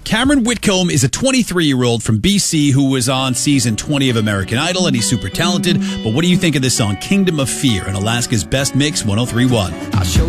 Cameron Whitcomb is a 23-year-old from BC who was on season 20 of American Idol, and he's super talented. But what do you think of this song, Kingdom of Fear, on Alaska's Best Mix 103.1?